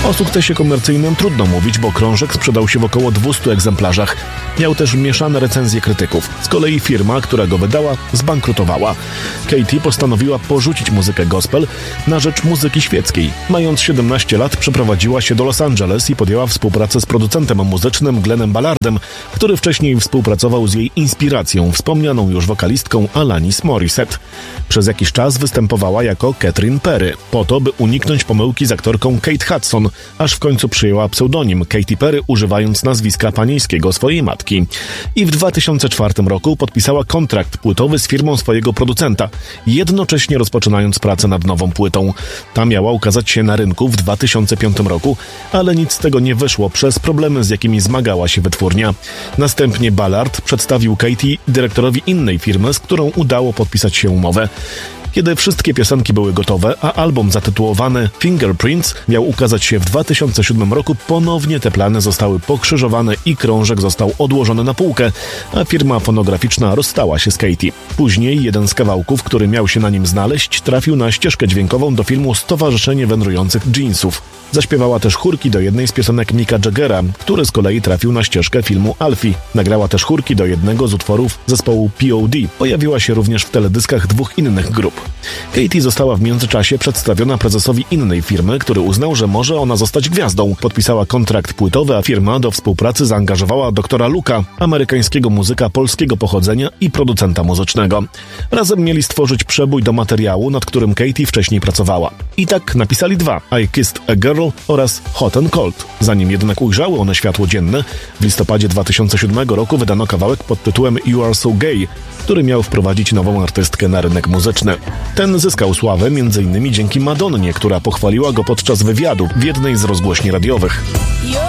O sukcesie komercyjnym trudno mówić, bo krążek sprzedał się w około 200 egzemplarzach. Miał też mieszane recenzje krytyków. Z kolei firma, która go wydała, zbankrutowała. Katy postanowiła porzucić muzykę gospel na rzecz muzyki świeckiej. Mając 17 lat przeprowadziła się do Los Angeles i podjęła współpracę z producentem muzycznym Glennem Ballardem, który wcześniej współpracował z jej inspiracją, wspomnianą już wokalistką Alanis Morissette. Przez jakiś czas występowała jako Catherine Perry, po to, by uniknąć pomyłki z aktorką Kate Hudson, aż w końcu przyjęła pseudonim Katy Perry, używając nazwiska panieńskiego swojej matki. I w 2004 roku podpisała kontrakt płytowy z firmą swojego producenta, jednocześnie rozpoczynając pracę nad nową płytą. Ta miała ukazać się na rynku w 2005 roku, ale nic z tego nie wyszło przez problemy, z jakimi zmagała się wytwórnia. Następnie Ballard przedstawił Katy dyrektorowi innej firmy, z którą udało podpisać się umowę. Kiedy wszystkie piosenki były gotowe, a album zatytułowany Fingerprints miał ukazać się w 2007 roku, ponownie te plany zostały pokrzyżowane i krążek został odłożony na półkę, a firma fonograficzna rozstała się z Katy. Później jeden z kawałków, który miał się na nim znaleźć, trafił na ścieżkę dźwiękową do filmu Stowarzyszenie Wędrujących Jeansów. Zaśpiewała też chórki do jednej z piosenek Micka Jaggera, który z kolei trafił na ścieżkę filmu Alfie. Nagrała też chórki do jednego z utworów zespołu POD. Pojawiła się również w teledyskach dwóch innych grup. Katy została w międzyczasie przedstawiona prezesowi innej firmy, który uznał, że może ona zostać gwiazdą. Podpisała kontrakt płytowy, a firma do współpracy zaangażowała doktora Luka, amerykańskiego muzyka polskiego pochodzenia i producenta muzycznego. Razem mieli stworzyć przebój do materiału, nad którym Katy wcześniej pracowała. I tak napisali dwa: I Kissed a Girl oraz Hot and Cold. Zanim jednak ujrzały one światło dzienne, w listopadzie 2007 roku wydano kawałek pod tytułem You Are So Gay, który miał wprowadzić nową artystkę na rynek muzyczny. Ten zyskał sławę m.in. dzięki Madonnie, która pochwaliła go podczas wywiadu w jednej z rozgłośni radiowych.